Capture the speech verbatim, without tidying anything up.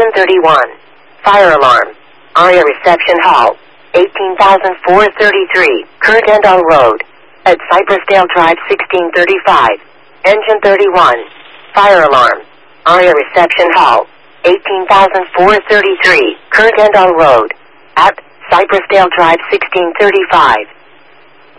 Engine thirty-one. Fire alarm. Aria Reception Hall. eighteen thousand four hundred thirty-three, Kirkendall Road. At Cypressdale Drive sixteen thirty-five. Engine thirty-one. Fire alarm. Aria Reception Hall. eighteen thousand four hundred thirty-three, Kirkendall Road. At Cypressdale Drive sixteen thirty-five.